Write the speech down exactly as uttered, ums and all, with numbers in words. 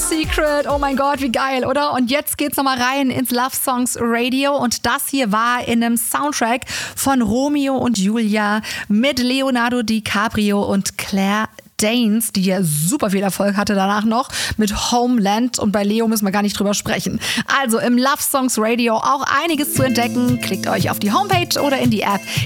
Secret. Oh mein Gott, wie geil, oder? Und jetzt geht's nochmal rein ins Love Songs Radio. Und das hier war in einem Soundtrack von Romeo und Julia mit Leonardo DiCaprio und Claire Danes, die ja super viel Erfolg hatte danach noch mit Homeland, und bei Leo müssen wir gar nicht drüber sprechen. Also im Love Songs Radio auch einiges zu entdecken. Klickt euch auf die Homepage oder in die App.